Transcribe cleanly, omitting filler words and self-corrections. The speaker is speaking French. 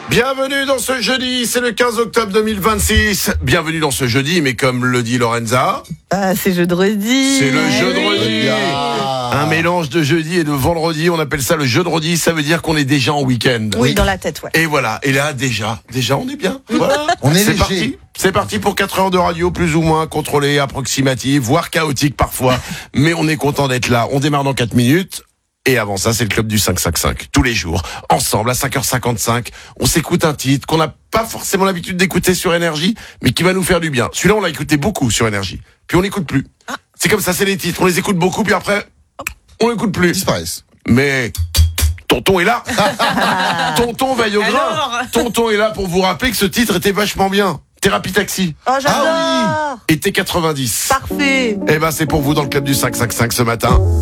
Bienvenue dans ce jeudi, c'est le 15 octobre 2026. Bienvenue dans ce jeudi, mais comme le dit Lorenza... c'est jeudi. C'est le jeudi. Un mélange de jeudi et de vendredi, on appelle ça le jeudi, ça veut dire qu'on est déjà en week-end. Oui, dans la tête, ouais. Et voilà, et là déjà on est bien. Voilà. On est léger. Parti. C'est parti pour 4 heures de radio, plus ou moins contrôlée, approximative, voire chaotique parfois. Mais on est content d'être là. On démarre dans 4 minutes. Et avant ça, c'est le club du 555. Tous les jours, ensemble, à 5h55, on s'écoute un titre qu'on n'a pas forcément l'habitude d'écouter sur Énergie, mais qui va nous faire du bien. Celui-là, on l'a écouté beaucoup sur Énergie. Puis on l'écoute plus. C'est comme ça, c'est les titres. On les écoute beaucoup, puis après, on l'écoute plus. Ils disparaissent. Mais... Tonton est là. Tonton veille au grain. Tonton est là pour vous rappeler que ce titre était vachement bien. Thérapie Taxi. Oh, j'adore. Été 90. Parfait. Eh ben, c'est pour vous dans le club du 555 ce matin.